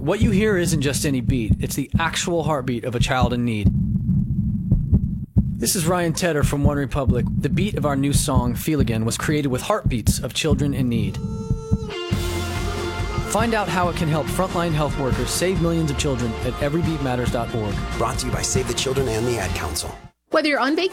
What you hear isn't just any beat, it's the actual heartbeat of a child in need. This is Ryan Tedder from One Republic. The beat of our new song, Feel Again, was created with heartbeats of children in need. Find out how it can help frontline health workers save millions of children at everybeatmatters.org. Brought to you by Save the Children and the Ad Council. Whether you're on vacation